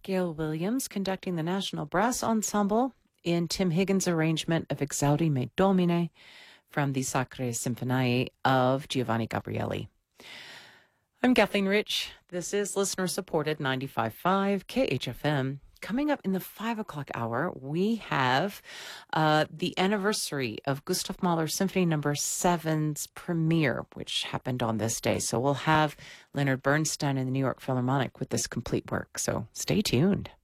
Gail Williams conducting the National Brass Ensemble in Tim Higgins' arrangement of Exaudi me Domine from the Sacre Symphoniae of Giovanni Gabrieli. I'm Kathleen Rich. This is listener-supported 95.5 KHFM. Coming up in the 5 o'clock hour, we have the anniversary of Gustav Mahler Symphony No. 7's premiere, which happened on this day. So we'll have Leonard Bernstein in the New York Philharmonic with this complete work. So stay tuned.